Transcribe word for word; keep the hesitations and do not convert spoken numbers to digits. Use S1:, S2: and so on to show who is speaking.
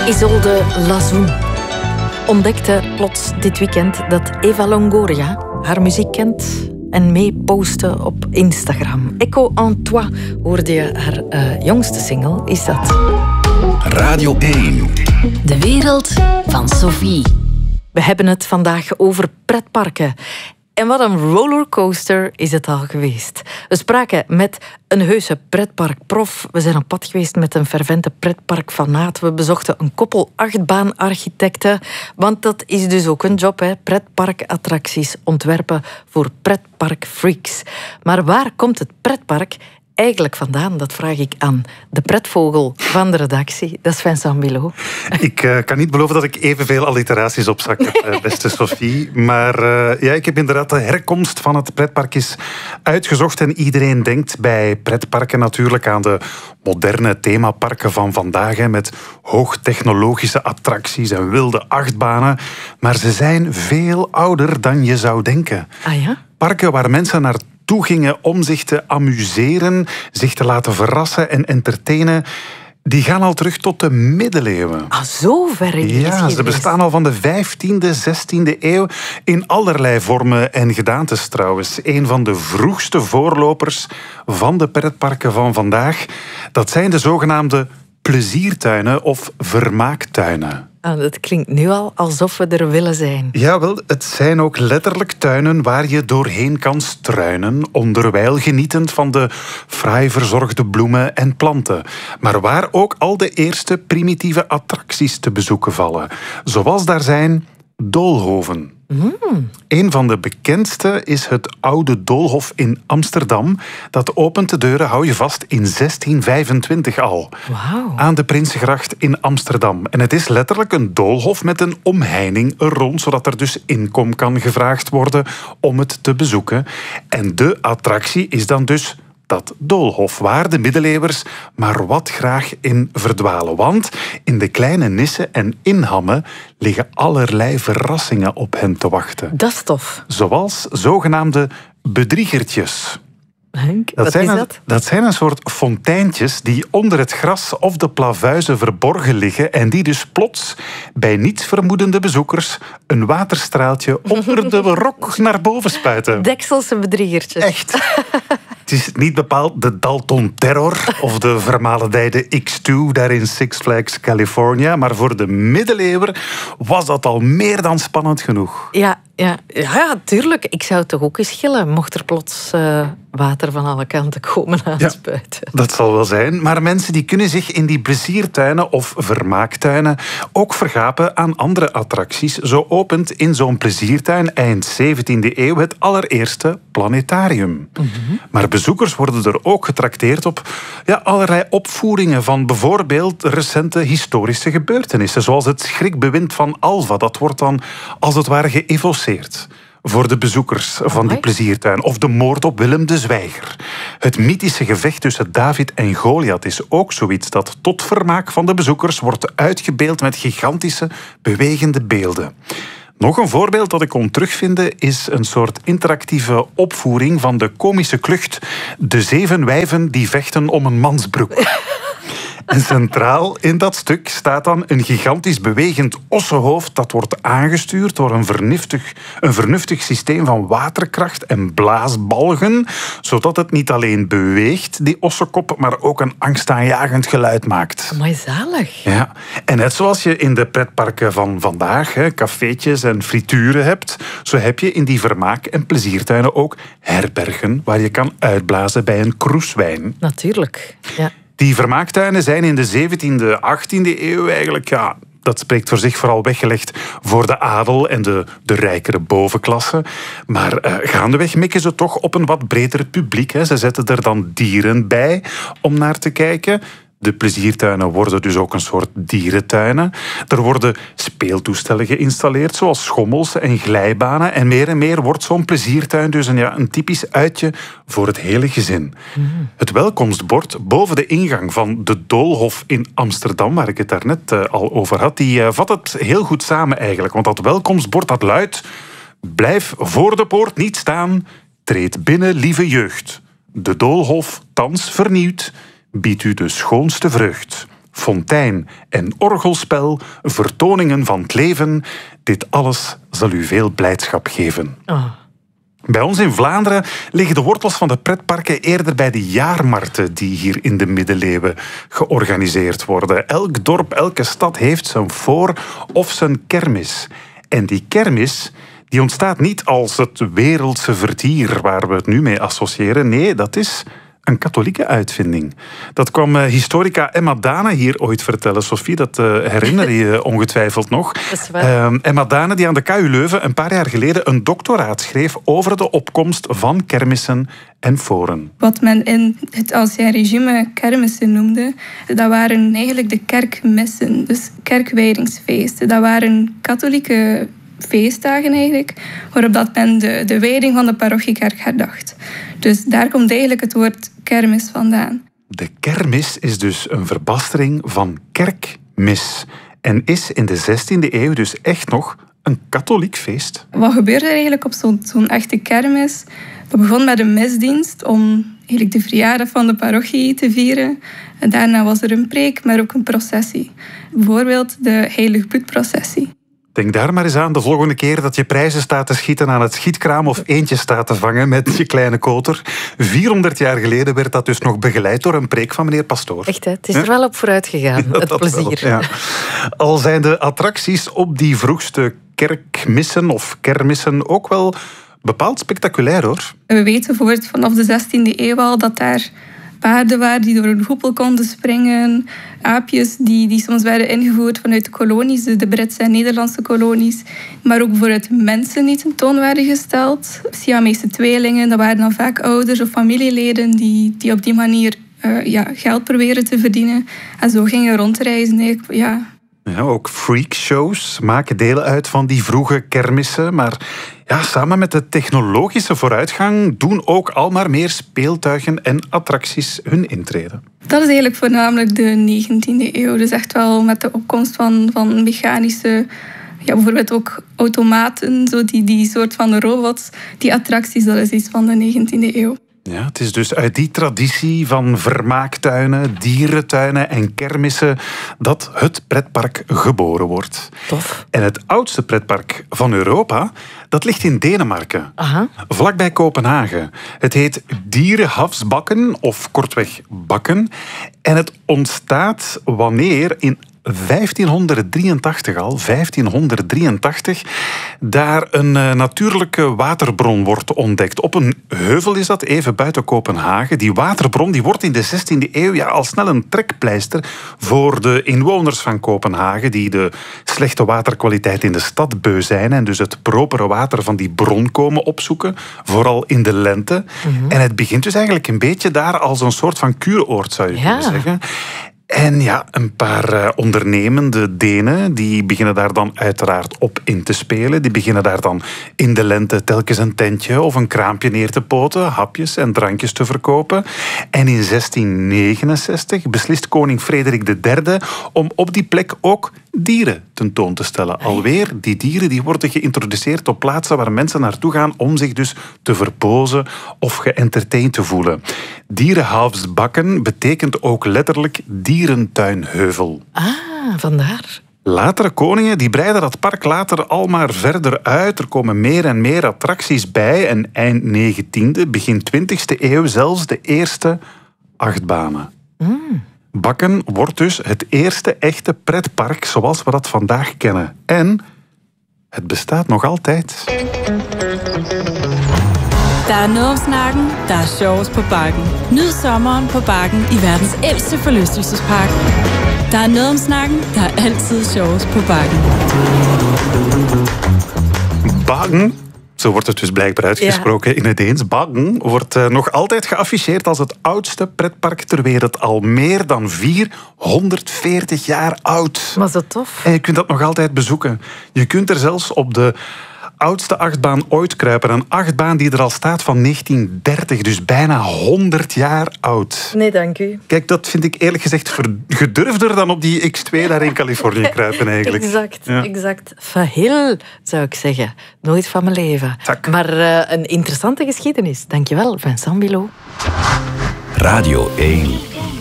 S1: Isolde Lazoen ontdekte plots dit weekend dat Eva Longoria haar muziek kent en mee postte op Instagram. Echo en toi hoorde je haar uh, jongste single, is dat.
S2: Radio één.
S3: De wereld van Sophie.
S1: We hebben het vandaag over pretparken. En wat een rollercoaster is het al geweest. We spraken met een heuse pretparkprof. We zijn op pad geweest met een fervente pretparkfanaat. We bezochten een koppel achtbaanarchitecten. Want dat is dus ook een job, hè? Pretparkattracties ontwerpen voor pretparkfreaks. Maar waar komt het pretpark eigenlijk vandaan? Dat vraag ik aan de pretvogel van de redactie. Dat is Vincent Bilot.
S4: Ik uh, kan niet beloven dat ik evenveel alliteraties op zak heb, uh, beste Sophie. Maar uh, ja, ik heb inderdaad de herkomst van het pretpark eens uitgezocht. En iedereen denkt bij pretparken natuurlijk aan de moderne themaparken van vandaag, hè, met hoogtechnologische attracties en wilde achtbanen. Maar ze zijn veel ouder dan je zou denken.
S1: Ah ja?
S4: Parken waar mensen naar toe gingen om zich te amuseren, zich te laten verrassen en entertainen, die gaan al terug tot de middeleeuwen.
S1: Ah, zo ver in de
S4: Ja, ze bestaan al van de vijftiende, zestiende eeuw in allerlei vormen en gedaantes trouwens. Een van de vroegste voorlopers van de pretparken van vandaag, dat zijn de zogenaamde pleziertuinen of vermaaktuinen.
S1: Ah, dat klinkt nu al alsof we er willen zijn.
S4: Jawel, het zijn ook letterlijk tuinen waar je doorheen kan struinen, onderwijl genietend van de fraai verzorgde bloemen en planten. Maar waar ook al de eerste primitieve attracties te bezoeken vallen. Zoals daar zijn doolhoven.
S1: Mm.
S4: Een van de bekendste is het Oude Doolhof in Amsterdam. Dat opent de deuren, hou je vast, in zestien vijfentwintig al.
S1: Wauw.
S4: Aan de Prinsengracht in Amsterdam. En het is letterlijk een doolhof met een omheining er rond, zodat er dus inkom kan gevraagd worden om het te bezoeken. En de attractie is dan dus dat doolhof, waar de middeleeuwers maar wat graag in verdwalen. Want in de kleine nissen en inhammen liggen allerlei verrassingen op hen te wachten.
S1: Dat is tof.
S4: Zoals zogenaamde bedriegertjes.
S1: Henk,
S4: Dat
S1: wat
S4: zijn,
S1: is
S4: een,
S1: dat?
S4: dat zijn een soort fonteintjes die onder het gras of de plavuizen verborgen liggen en die dus plots bij niets vermoedende bezoekers een waterstraaltje onder de rok naar boven spuiten.
S1: Dekselse bedriegertjes.
S4: Echt. Het is niet bepaald de Dalton Terror of de vermalendijde X twee daar in Six Flags California, maar voor de middeleeuwen was dat al meer dan spannend genoeg.
S1: Ja, ja, ja, tuurlijk. Ik zou toch ook eens gillen, mocht er plots uh, water van alle kanten komen aanspuiten.
S4: Ja, dat zal wel zijn, maar mensen die kunnen zich in die pleziertuinen of vermaaktuinen ook vergapen aan andere attracties. Zo opent in zo'n pleziertuin eind zeventiende eeuw het allereerste planetarium. Mm-hmm. Maar bezoekers worden er ook getrakteerd op ja, allerlei opvoeringen van bijvoorbeeld recente historische gebeurtenissen, zoals het schrikbewind van Alva. Dat wordt dan als het ware geëvoceerd voor de bezoekers van die pleziertuin. Of de moord op Willem de Zwijger. Het mythische gevecht tussen David en Goliath is ook zoiets dat tot vermaak van de bezoekers wordt uitgebeeld met gigantische, bewegende beelden. Nog een voorbeeld dat ik kon terugvinden is een soort interactieve opvoering van de komische klucht De Zeven Wijven die vechten om een mansbroek. En centraal in dat stuk staat dan een gigantisch bewegend ossenhoofd dat wordt aangestuurd door een vernuftig, een vernuftig systeem van waterkracht en blaasbalgen, zodat het niet alleen beweegt, die ossenkop, maar ook een angstaanjagend geluid maakt.
S1: Maar zalig.
S4: Ja. En net zoals je in de pretparken van vandaag hè, cafeetjes en frituren hebt, zo heb je in die vermaak- en pleziertuinen ook herbergen waar je kan uitblazen bij een kroeswijn.
S1: Natuurlijk, ja.
S4: Die vermaaktuinen zijn in de zeventiende, achttiende eeuw eigenlijk, ja, dat spreekt voor zich, vooral weggelegd voor de adel en de, de rijkere bovenklasse. Maar uh, gaandeweg mikken ze toch op een wat breder publiek. Hè. Ze zetten er dan dieren bij om naar te kijken. De pleziertuinen worden dus ook een soort dierentuinen. Er worden speeltoestellen geïnstalleerd, zoals schommels en glijbanen. En meer en meer wordt zo'n pleziertuin dus een, ja, een typisch uitje voor het hele gezin. Mm. Het welkomstbord boven de ingang van de Doolhof in Amsterdam, waar ik het daarnet uh, al over had, die uh, vat het heel goed samen eigenlijk. Want dat welkomstbord dat luidt: blijf voor de poort niet staan, treed binnen, lieve jeugd. De Doolhof, thans vernieuwd, biedt u de schoonste vreugd. fontein en orgelspel, vertoningen van het leven. Dit alles zal u veel blijdschap geven.
S1: Oh.
S4: Bij ons in Vlaanderen liggen de wortels van de pretparken eerder bij de jaarmarkten die hier in de middeleeuwen georganiseerd worden. Elk dorp, elke stad heeft zijn voor- of zijn kermis. En die kermis die ontstaat niet als het wereldse vertier waar we het nu mee associëren. Nee, dat is een katholieke uitvinding. Dat kwam uh, historica Emma Dane hier ooit vertellen. Sophie, dat uh, herinner je je ongetwijfeld nog.
S1: Dat is waar.
S4: Uh, Emma Dane die aan de K U Leuven een paar jaar geleden een doctoraat schreef over de opkomst van kermissen en foren.
S5: Wat men in het Ancien Regime kermissen noemde, dat waren eigenlijk de kerkmissen, dus kerkwijdingsfeesten. Dat waren katholieke feestdagen eigenlijk, waarop dat men de, de wijding van de parochiekerk herdacht. Dus daar komt eigenlijk het woord kermis vandaan.
S4: De kermis is dus een verbastering van kerkmis en is in de zestiende eeuw dus echt nog een katholiek feest.
S5: Wat gebeurde er eigenlijk op zo'n, zo'n echte kermis? Dat begon met een misdienst om eigenlijk de verjaardag van de parochie te vieren. En daarna was er een preek, maar ook een processie. Bijvoorbeeld de Heilig Bloedprocessie.
S4: Denk daar maar eens aan de volgende keer dat je prijzen staat te schieten aan het schietkraam of eentje staat te vangen met je kleine koter. vierhonderd jaar geleden werd dat dus nog begeleid door een preek van meneer Pastoor.
S1: Echt, hè? Het is er wel op vooruit gegaan, het
S4: Dat
S1: plezier.
S4: wel, ja. Al zijn de attracties op die vroegste kerkmissen of kermissen ook wel bepaald spectaculair, hoor.
S5: We weten bijvoorbeeld vanaf de zestiende eeuw al dat daar paarden waren die door een hoepel konden springen. Aapjes die, die soms werden ingevoerd vanuit de kolonies, de Britse en Nederlandse kolonies. Maar ook bijvoorbeeld mensen die tentoon werden gesteld. Siamese tweelingen, dat waren dan vaak ouders of familieleden die, die op die manier uh, ja, geld proberen te verdienen. En zo gingen rondreizen. Ja.
S4: Ja, ook freakshows maken deel uit van die vroege kermissen. Maar ja, samen met de technologische vooruitgang doen ook al maar meer speeltuigen en attracties hun intrede.
S5: Dat is eigenlijk voornamelijk de negentiende eeuw. Dus echt wel met de opkomst van, van mechanische, ja, bijvoorbeeld ook automaten, zo die, die soort van robots. Die attracties, dat is iets van de negentiende eeuw.
S4: Ja, het is dus uit die traditie van vermaaktuinen, dierentuinen en kermissen dat het pretpark geboren wordt.
S1: Tof.
S4: En het oudste pretpark van Europa, dat ligt in Denemarken.
S1: Aha.
S4: Vlakbij Kopenhagen. Het heet Dierenhavsbakken, of kortweg Bakken. En het ontstaat wanneer in vijftienhonderddrieëntachtig al, vijftienhonderddrieëntachtig, daar een uh, natuurlijke waterbron wordt ontdekt. Op een heuvel is dat, even buiten Kopenhagen. Die waterbron die wordt in de zestiende eeuw ja, al snel een trekpleister voor de inwoners van Kopenhagen, die de slechte waterkwaliteit in de stad beu zijn en dus het propere water van die bron komen opzoeken, vooral in de lente. Mm-hmm. En het begint dus eigenlijk een beetje daar als een soort van kuuroord, zou je ja. kunnen zeggen. En ja, een paar uh, ondernemende Denen, die beginnen daar dan uiteraard op in te spelen. Die beginnen daar dan in de lente telkens een tentje of een kraampje neer te poten, hapjes en drankjes te verkopen. En in zestien negenenzestig beslist koning Frederik de derde om op die plek ook dieren tentoon te stellen. Alweer, die dieren die worden geïntroduceerd op plaatsen waar mensen naartoe gaan om zich dus te verpozen of geëntertained te voelen. Dierenhavsbakken betekent ook letterlijk dierentuinheuvel.
S1: Ah, vandaar.
S4: Latere koningen die breiden dat park later al maar verder uit. Er komen meer en meer attracties bij. En eind negentiende, begin twintigste eeuw zelfs de eerste achtbanen. Mm. Bakken wordt dus het eerste echte pretpark zoals we dat vandaag kennen. En het bestaat nog altijd.
S6: Der er noget om snakken, der er sjovest på Bakken. Nyd sommeren på Bakken i verdens ældste forlystelsespark. Der er noget om snakken, der er altid sjovest på Bakken.
S4: Bakken, zo wordt het dus blijkbaar uitgesproken ja. in het Deens. Bakken wordt uh, nog altijd geafficheerd als het oudste pretpark ter wereld. Al meer dan vierhonderdveertig jaar oud.
S1: Maar zo tof.
S4: En je kunt dat nog altijd bezoeken. Je kunt er zelfs op de oudste achtbaan ooit kruipen. Een achtbaan die er al staat van negentien dertig, dus bijna honderd jaar oud.
S1: Nee, dank u.
S4: Kijk, dat vind ik eerlijk gezegd gedurfder dan op die X twee daar in Californië kruipen eigenlijk.
S1: Exact,
S4: ja.
S1: exact. Verheel, zou ik zeggen. Nooit van mijn leven.
S4: Tak.
S1: Maar uh, een interessante geschiedenis. Dankjewel, Vincent Bilot.
S2: Radio één.